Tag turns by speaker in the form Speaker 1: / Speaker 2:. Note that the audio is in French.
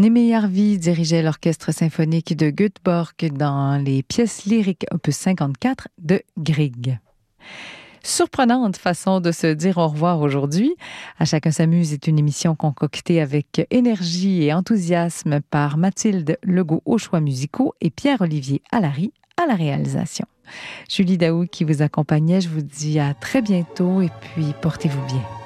Speaker 1: Némé Harvey dirigeait l'orchestre symphonique de Göteborg dans les pièces lyriques opus 54 de Grieg. Surprenante façon de se dire au revoir aujourd'hui. À chacun s'amuse est une émission concoctée avec énergie et enthousiasme par Mathilde Legault aux choix musicaux et Pierre-Olivier Allary à la réalisation. Julie Daou qui vous accompagnait, je vous dis à très bientôt et puis portez-vous bien.